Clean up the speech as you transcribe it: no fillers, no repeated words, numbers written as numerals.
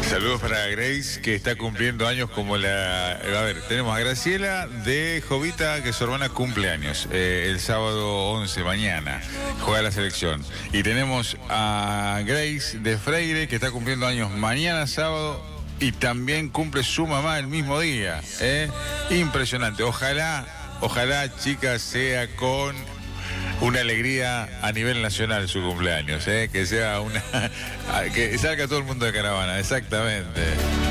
Saludos para Grace, que está cumpliendo años como la... A ver, tenemos a Graciela de Jovita, que su hermana cumple años, el sábado 11, mañana, juega la selección. Y tenemos a Grace de Freire, que está cumpliendo años mañana sábado, y también cumple su mamá el mismo día. Impresionante. Ojalá, chicas, sea con una alegría a nivel nacional su cumpleaños, que sea una... que salga todo el mundo de caravana, exactamente.